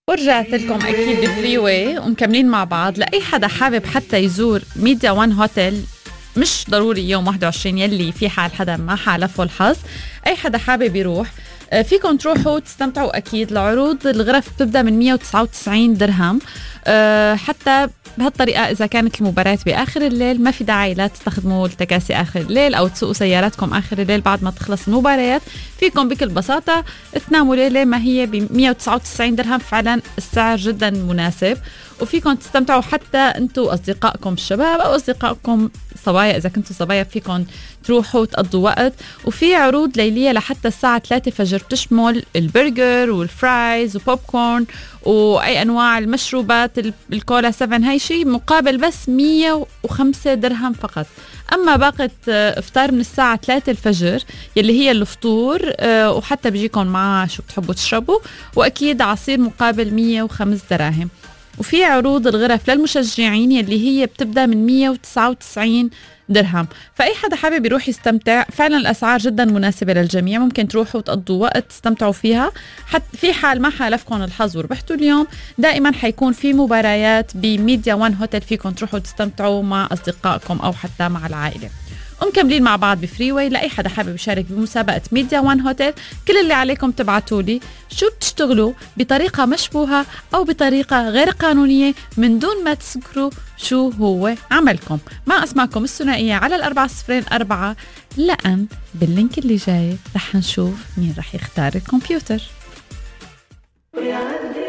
ورجعت لكم أكيد بفري واي ومكملين مع بعض. لأي حدا حابب حتى يزور ميديا وان هوتيل، مش ضروري يوم 21 يلي في حال حدا ما حالفه الحظ، أي حدا حابب يروح فيكم تروحوا تستمتعوا. أكيد العروض الغرف بتبدأ من 199 درهم. حتى بهالطريقة إذا كانت المباراة بآخر الليل ما في داعي لا تستخدموا التكاسي آخر الليل أو تسوقوا سياراتكم آخر الليل بعد ما تخلص المباريات. فيكم بكل بساطة تناموا ليلة ما هي ب 199 درهم. فعلا السعر جدا مناسب، وفيكم تستمتعوا حتى أنتوا أصدقائكم الشباب أو أصدقائكم صبايا. إذا كنتوا صبايا فيكم تروحوا تقضوا وقت. وفي عروض ليلية لحتى الساعة 3 فجر بتشمل البرجر والفرايز وبوب كورن وأي أنواع المشروبات. الكولا 7 هاي شيء مقابل بس 105 درهم فقط. أما باقة إفطار من الساعة 3 الفجر يلي هي الفطور، وحتى بيجيكم معاه شو بتحبوا تشربوا، وأكيد عصير مقابل 105 دراهم. وفي عروض الغرف للمشجعين يلي هي بتبدأ من 199 درهم. فأي حدا حابب يروح يستمتع، فعلا الأسعار جدا مناسبة للجميع. ممكن تروحوا تقضوا وقت تستمتعوا فيها. حتى في حال ما حالفكم الحظ وربحتوا اليوم، دائما حيكون في مباريات بميديا وان هوتيل فيكم تروحوا تستمتعوا مع أصدقائكم أو حتى مع العائلة. ومكملين مع بعض بفري واي. لأي حدا حابب يشارك بمسابقة ميديا وان هوتيل، كل اللي عليكم تبعتوا لي شو بتشتغلوا بطريقة مشبوهة أو بطريقة غير قانونية من دون ما تذكروا شو هو عملكم، مع أسماءكم الثنائية على 4004. لأن باللينك اللي جاي رح نشوف مين رح يختار الكمبيوتر.